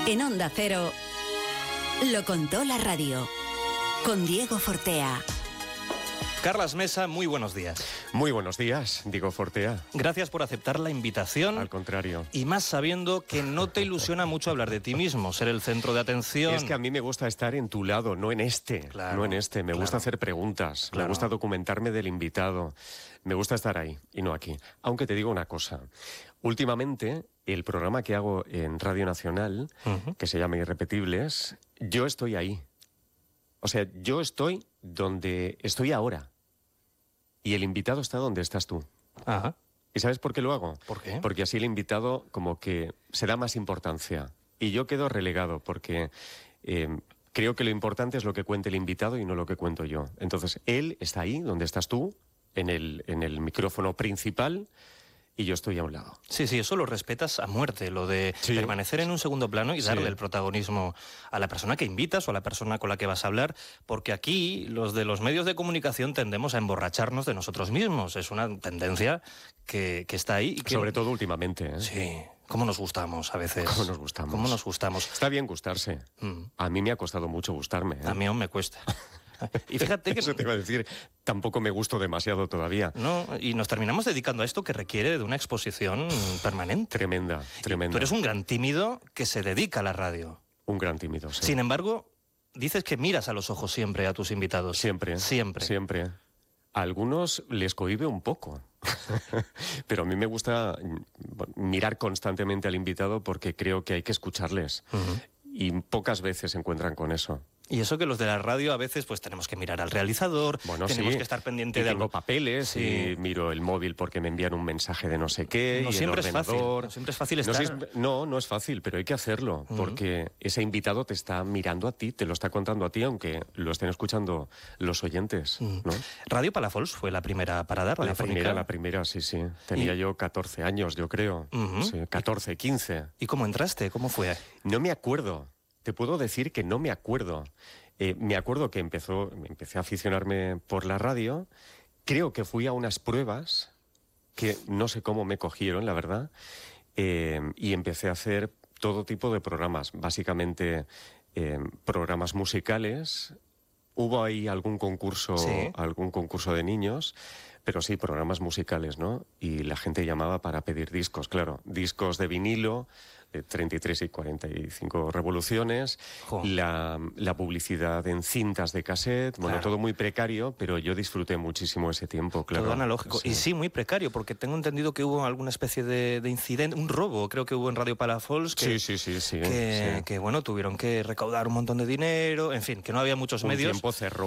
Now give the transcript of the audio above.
En Onda Cero, lo contó la radio, con Diego Fortea. Carlas Mesa, muy buenos días. Muy buenos días, Diego Fortea. Gracias por aceptar la invitación. Al contrario. Y más sabiendo que no te ilusiona mucho hablar de ti mismo, ser el centro de atención. Es que a mí me gusta estar en tu lado, no en este. Claro, no en este. Me gusta hacer preguntas, me gusta documentarme del invitado. Me gusta estar ahí y no aquí. Aunque te digo una cosa. Últimamente, el programa que hago en Radio Nacional, que se llama Irrepetibles, yo estoy ahí. O sea, yo estoy donde estoy ahora. Y el invitado está donde estás tú. Ajá. ¿Y sabes por qué lo hago? ¿Por qué? Porque así el invitado como que se da más importancia. Y yo quedo relegado porque creo que lo importante es lo que cuente el invitado y no lo que cuento yo. Entonces, él está ahí donde estás tú, en el micrófono principal, y yo estoy a un lado. Sí, eso lo respetas a muerte, lo de permanecer en un segundo plano y darle el protagonismo a la persona que invitas o a la persona con la que vas a hablar, porque aquí los de los medios de comunicación tendemos a emborracharnos de nosotros mismos. Es una tendencia que está ahí. Y que... Sobre todo últimamente, ¿eh? Sí. ¿Cómo nos gustamos a veces? ¿Cómo nos gustamos? ¿Cómo nos gustamos? Está bien gustarse. A mí me ha costado mucho gustarme, ¿eh? A mí aún me cuesta. Y fíjate que... Eso te iba a decir, tampoco me gusto demasiado todavía. No, y nos terminamos dedicando a esto que requiere de una exposición permanente. Tremenda. Tú eres un gran tímido que se dedica a la radio. Un gran tímido, sí. Sin embargo, dices que miras a los ojos siempre a tus invitados. Siempre. A algunos les cohíbe un poco. Pero a mí me gusta mirar constantemente al invitado porque creo que hay que escucharles. Y pocas veces se encuentran con eso. Y eso que los de la radio a veces pues tenemos que mirar al realizador, tenemos que estar pendiente de tengo papeles y miro el móvil porque me envían un mensaje de no sé qué. No y siempre el es fácil. ordenador. No siempre es fácil estar. No es fácil, pero hay que hacerlo porque ese invitado te está mirando a ti, te lo está contando a ti, aunque lo estén escuchando los oyentes, ¿no? Radio Palafols fue la primera parada radiofónica. La primera, sí. Tenía yo 14 años, yo creo. Sí, 14, 15. ¿Y cómo entraste? ¿Cómo fue? No me acuerdo. Te puedo decir que no me acuerdo. Me acuerdo que empecé a aficionarme por la radio. Creo que fui a unas pruebas que no sé cómo me cogieron, la verdad. Y empecé a hacer todo tipo de programas. Básicamente programas musicales. Hubo ahí algún concurso de niños, pero sí, programas musicales, ¿no? Y la gente llamaba para pedir discos, claro. Discos de vinilo, de 33 y 45 revoluciones, la publicidad en cintas de cassette, todo muy precario, pero yo disfruté muchísimo ese tiempo, claro. Todo analógico. Sí. Y sí, muy precario, porque tengo entendido que hubo alguna especie de incidente, un robo, creo que hubo en Radio Palafols, que tuvieron que recaudar un montón de dinero, en fin, que no había muchos medios. Un tiempo cerró